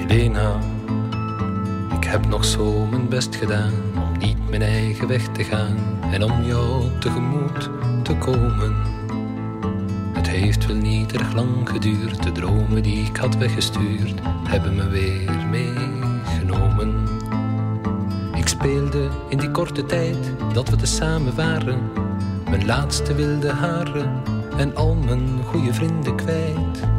Lena, ik heb nog zo mijn best gedaan om niet mijn eigen weg te gaan en om jou tegemoet te komen. Het heeft wel niet erg lang geduurd, de dromen die ik had weggestuurd hebben me weer meegenomen. Ik speelde in die korte tijd dat we tezamen waren mijn laatste wilde haren en al mijn goede vrienden kwijt.